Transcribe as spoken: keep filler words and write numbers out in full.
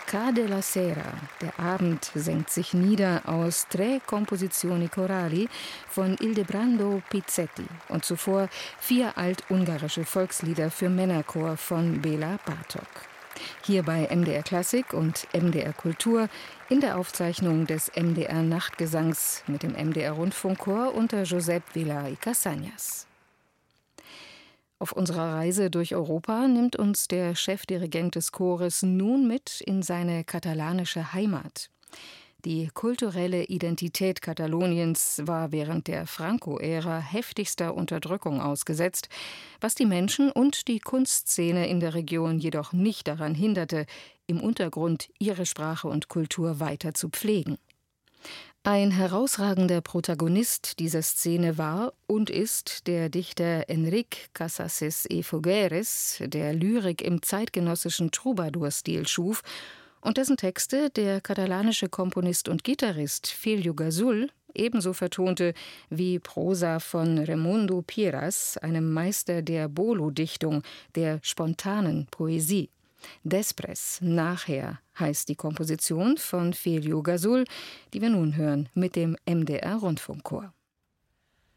Cade la sera, der Abend senkt sich nieder, aus Tre composizioni corali von Ildebrando Pizzetti und zuvor vier altungarische Volkslieder für Männerchor von Béla Bartók. Hier bei M D R Klassik und M D R Kultur in der Aufzeichnung des M D R Nachtgesangs mit dem M D R Rundfunkchor unter Josep Villar y Casañas. Auf unserer Reise durch Europa nimmt uns der Chefdirigent des Chores nun mit in seine katalanische Heimat. Die kulturelle Identität Kataloniens war während der Franco-Ära heftigster Unterdrückung ausgesetzt, was die Menschen und die Kunstszene in der Region jedoch nicht daran hinderte, im Untergrund ihre Sprache und Kultur weiter zu pflegen. Ein herausragender Protagonist dieser Szene war und ist der Dichter Enric Casases y Fogueres, der Lyrik im zeitgenössischen Troubadour-Stil schuf und dessen Texte der katalanische Komponist und Gitarrist Feliu Gazul ebenso vertonte wie Prosa von Raimundo Piras, einem Meister der Bolo-Dichtung, der spontanen Poesie. Després, nachher, heißt die Komposition von Feliu Gazul, die wir nun hören mit dem M D R Rundfunkchor.